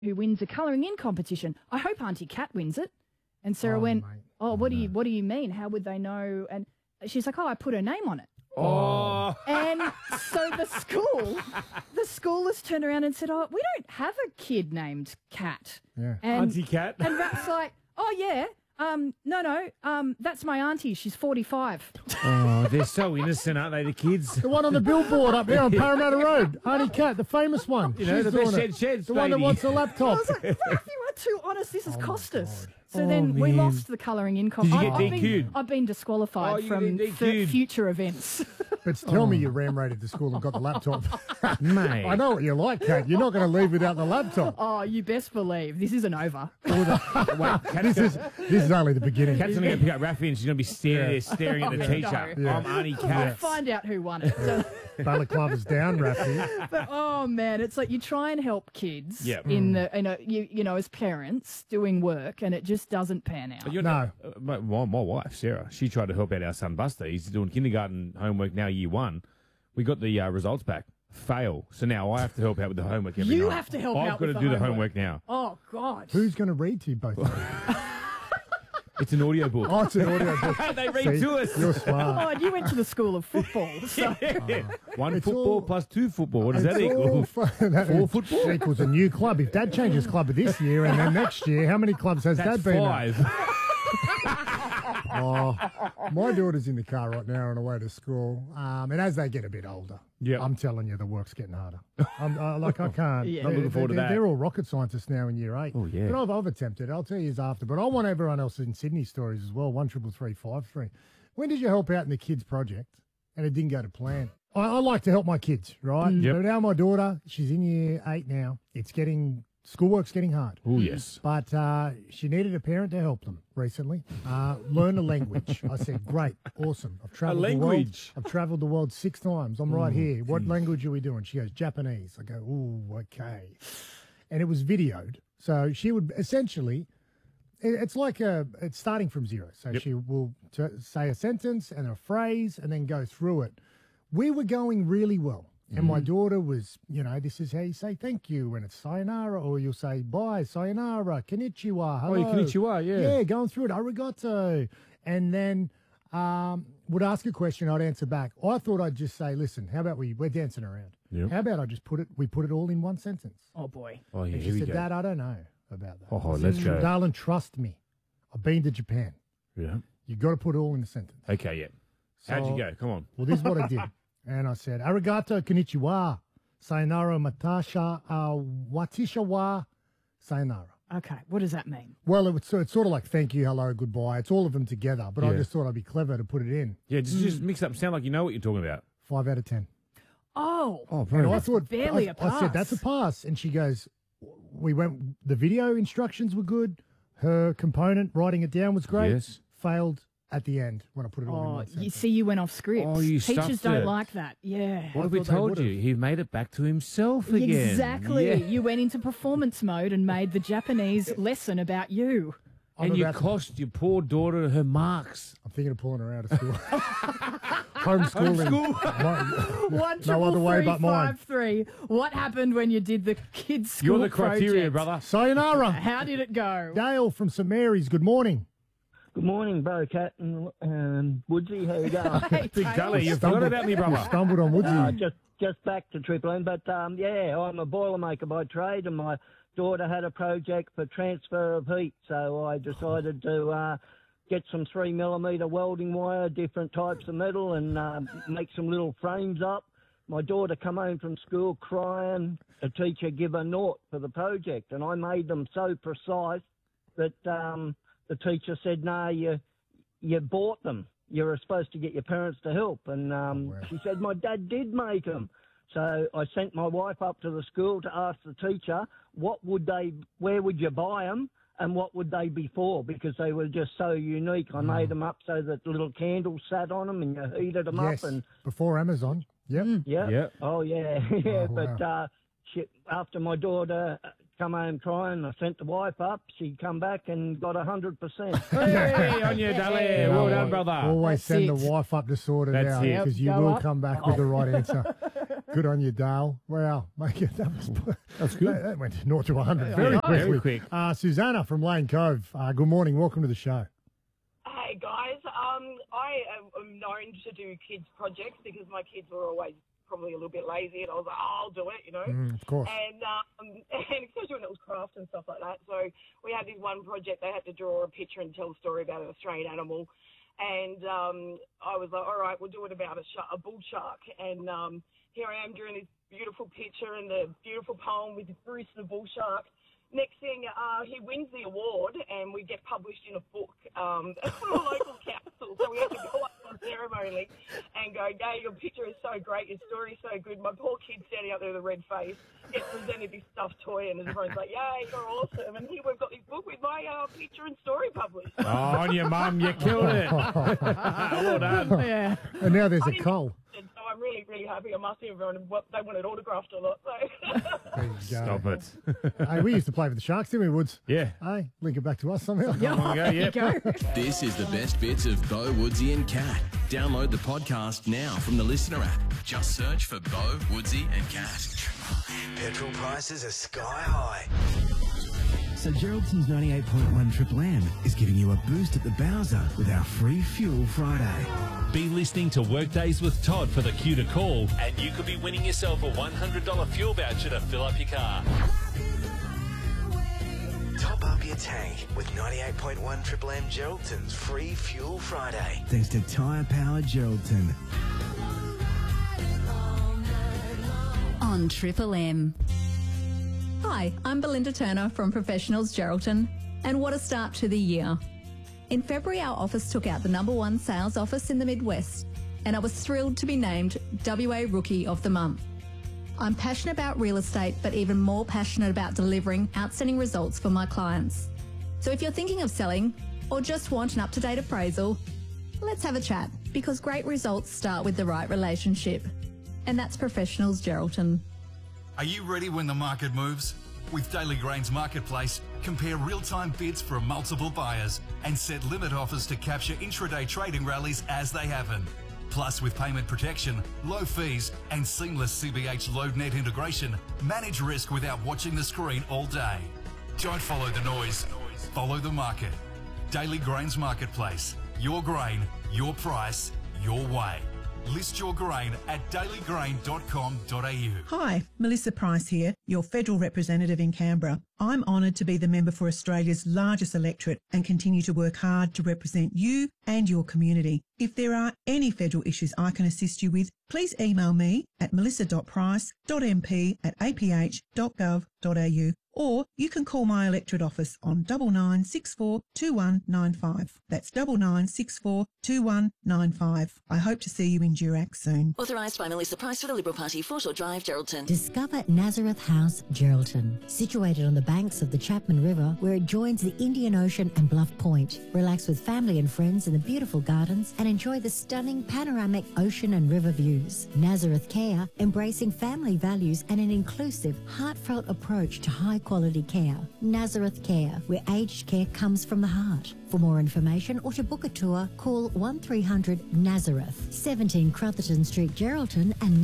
who wins a colouring in competition. I hope Auntie Kat wins it. And Sarah went, mate. oh, what do you mean? How would they know? And she's like, oh, I put her name on it. Oh. And so the school has turned around and said, oh, we don't have a kid named Kat. Yeah. And, Auntie Kat. And Rat's like, oh, yeah. No, that's my auntie. She's 45. Oh, they're so innocent, aren't they, the kids? The one on the billboard up there on Parramatta Road. Auntie Kat, the famous one. You know, She's the best doing it. sheds, The one that baby. wants a I laptop. was like, if you are too honest, this has cost us. So Oh, then we man. lost the colouring in Did you get DQ'd? I've been disqualified Oh, you from get DQ'd. future events. But tell me you ram raided the school and got the laptop. Mate. I know what you're like, Kat. You're not going to leave without the laptop. Oh, you best believe this isn't over. Wait, This is only the beginning. Kat's going to go pick up Raffy and she's going to be standing there staring at the teacher. No. I'm Auntie I'll Kat. find out who won it. So, Balaclava's down, Raffy. but oh man, it's like you try and help kids Yep. in the you know as parents doing work, and it just doesn't pan out. No. My wife, Sarah, she tried to help out our son Buster. He's doing kindergarten homework now, year 1. We got the results back. Fail. So now I have to help out with the homework every night. You have to help I've out got with to the do the homework. homework now. Oh God. Who's going to read to you both? It's an audio book. Oh, it's an audio book. They read See, to us. You're smart. Oh, and you went to the school of football. So. One It's football all- plus 2 football. What does that It's all equal? fun. That 4 football? equals a new club. If Dad changes club this year and then next year, how many clubs has That's Dad been at? 5. Oh, my daughter's in the car right now on her way to school. And as they get a bit older, Yep. I'm telling you, the work's getting harder. I can't. Yeah. I'm looking forward to that. They're all rocket scientists now in year 8. Oh, yeah. But I've attempted. I'll tell you after. But I want everyone else in Sydney stories as well. 133353. When did you help out in the kids' project and it didn't go to plan? I like to help my kids, right? Yep. But now my daughter, she's in year 8 now. Schoolwork's getting hard. Oh, yes. But she needed a parent to help them recently. Learn a language. I said, great, awesome. I've traveled the world. language? I've traveled the world 6 times. I'm right here. What language are we doing? She goes, Japanese. I go, ooh, okay. And it was videoed. So she would essentially, it's like it's starting from zero. So Yep. she will say a sentence and a phrase and then go through it. We were going really well. And my daughter was, this is how you say thank you, and it's sayonara, or you'll say bye, sayonara, konnichiwa, hello. konnichiwa, yeah. Yeah, going through it, arigato. And then would ask a question, I'd answer back. I thought I'd just say, listen, how about we're dancing around. Yep. How about we put it all in one sentence? Oh boy. Oh, yeah, And here she we said, go. Dad, I don't know about that. Oh, I said, let's go. Darling, trust me. I've been to Japan. Yeah. You've got to put it all in a sentence. Okay, yeah. How'd you go? Come on. Well, this is what I did. And I said, arigato konnichiwa, sayonara matasha, watisha wa sayonara. Okay, what does that mean? Well, it's sort of like thank you, hello, goodbye. It's all of them together, but I Yeah. just thought I'd be clever to put it in. Yeah, just mix up. Sound like you know what you're talking about. 5 out of 10. Oh, Oh, And I That's thought barely a I said, pass. that's a pass. And she goes, the video instructions were good. Her component, writing it down was great. Yes. Failed at the end when I put it all in oh, one you sentence. see, you went off script. Oh, you Teachers stuffed don't it. like that. Yeah. What have we thought they told would've. you? He made it back to himself again. Exactly. Yeah. You went into performance mode and made the Japanese lesson about you. And I'm you about to- cost your poor daughter her marks. I'm thinking of pulling her out of school. Homeschooling. One No other way but mine. 3. What happened when you did the kids' school You're the criteria, project? brother. Sayonara. How did it go? Dale from St Mary's, good morning. Good morning, Bo Cat and Woodsy. How you going? Hey, Big Taylor. Gully, you forgot about me, brother. Stumbled on Woodsy. just back to Triple M, but yeah, I'm a boilermaker by trade, and my daughter had a project for transfer of heat, so I decided to get some 3mm welding wire, different types of metal, and make some little frames up. My daughter come home from school crying. The teacher give her naught for the project, and I made them so precise that the teacher said, "No, you bought them. You were supposed to get your parents to help." And she said, "My dad did make them." So I sent my wife up to the school to ask the teacher, where would you buy them, and what would they be for? Because they were just so unique. I made them up so that little candles sat on them, and you heated them Yes, up. And before Amazon. Yep. yeah, Yeah. oh yeah, yeah. Oh, But after my daughter come home crying, I sent the wife up. She come back and got 100%. Hey, on you, Dally. Well done, brother. Always That's send it. the wife up to sort it That's out it. because you Go will up. come back with the right answer. Good on you, Dale. Wow, mate, that's good. That went 0 to 100 very quickly. Very quick. Susanna from Lane Cove. Good morning. Welcome to the show. Hey guys, I am known to do kids projects because my kids were always probably a little bit lazy, and I was like, oh, I'll do it, you know. Of course. And especially when it was craft and stuff like that. So we had this one project. They had to draw a picture and tell a story about an Australian animal, and I was like, all right, we'll do it about a bull shark. And here I am doing this beautiful picture and the beautiful poem with Bruce the bull shark. Next thing, he wins the award, and we get published in a book from a local council. So we have to go up on ceremony and go, yeah, your picture is so great, your story's so good. My poor kid's standing up there with a red face, gets presented this stuffed toy, and everyone's like, yay, you're awesome. And here we've got this book with my picture and story published. Oh, on your mum, you killed it. Well done. Yeah. And now there's a Cole. So I'm really, really happy. I'm asking everyone what they wanted autographed or not. So. There you go. Stop it. Hey, we used to play with the Sharks, didn't we, Woods? Yeah. Hey, link it back to us somehow. Yeah. On you go, yep. There you go. This is the best bits of Bo, Woodsy and Cat. Download the podcast now from the Listener app. Just search for Bo, Woodsy and Cat. Petrol prices are sky high. So Geraldton's 98.1 Triple M is giving you a boost at the Bowser with our free Fuel Friday. Be listening to Workdays with Todd for the cue to call, and you could be winning yourself a $100 fuel voucher to fill up your car. Top up your tank with 98.1 Triple M Geraldton's free Fuel Friday. Thanks to Tyre Power Geraldton. On Triple M. Hi, I'm Belinda Turner from Professionals Geraldton, and what a start to the year. In February, our office took out the #1 sales office in the Midwest, and I was thrilled to be named WA Rookie of the Month. I'm passionate about real estate, but even more passionate about delivering outstanding results for my clients. So if you're thinking of selling or just want an up-to-date appraisal, let's have a chat, because great results start with the right relationship. And that's Professionals Geraldton. Are you ready when the market moves? With Daily Grains Marketplace, compare real-time bids from multiple buyers and set limit offers to capture intraday trading rallies as they happen. Plus, with payment protection, low fees and seamless CBH LoadNet integration, manage risk without watching the screen all day. Don't follow the noise, follow the market. Daily Grains Marketplace. Your grain, your price, your way. List your grain at dailygrain.com.au. Hi, Melissa Price here, your federal representative in Canberra. I'm honoured to be the member for Australia's largest electorate and continue to work hard to represent you and your community. If there are any federal issues I can assist you with, please email me at melissa.price.mp@aph.gov.au, or you can call my electorate office on 9964 2195. That's 9964 2195. I hope to see you in Durack soon. Authorised by Melissa Price for the Liberal Party, Foreshore Drive, Geraldton. Discover Nazareth House, Geraldton. Situated on the banks of the Chapman River, where it joins the Indian Ocean and Bluff Point. Relax with family and friends in the beautiful gardens and enjoy the stunning panoramic ocean and river views. Nazareth Care, embracing family values and an inclusive, heartfelt approach to high-quality care. Nazareth Care, where aged care comes from the heart. For more information or to book a tour, call 1300 Nazareth, 17 Crotherton Street, Geraldton, and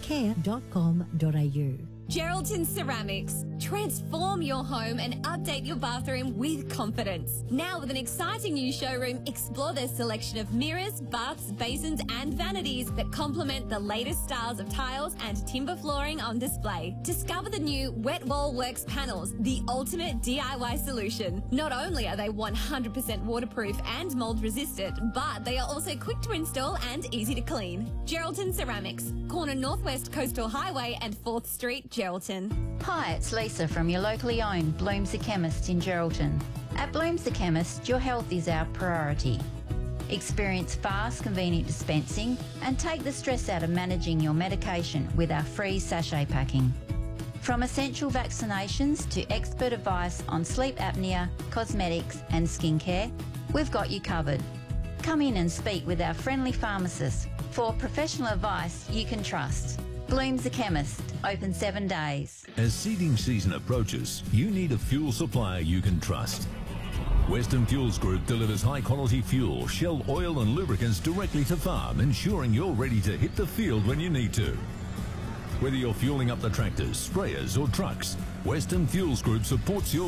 nazarethcare.com.au. Geraldton Ceramics. Transform your home and update your bathroom with confidence. Now with an exciting new showroom, explore their selection of mirrors, baths, basins and vanities that complement the latest styles of tiles and timber flooring on display. Discover the new Wet Wall Works panels, the ultimate DIY solution. Not only are they 100% waterproof and mold resistant, but they are also quick to install and easy to clean. Geraldton Ceramics, corner Northwest Coastal Highway and 4th Street, Geraldton. Hi, it's Lisa from your locally owned Blooms the Chemist in Geraldton. At Blooms the Chemist, your health is our priority. Experience fast, convenient dispensing and take the stress out of managing your medication with our free sachet packing. From essential vaccinations to expert advice on sleep apnea, cosmetics and skincare, we've got you covered. Come in and speak with our friendly pharmacist for professional advice you can trust. Blooms the Chemist, open 7 days. As seeding season approaches, you need a fuel supplier you can trust. Western Fuels Group delivers high-quality fuel, Shell oil and lubricants directly to farm, ensuring you're ready to hit the field when you need to. Whether you're fueling up the tractors, sprayers or trucks, Western Fuels Group supports your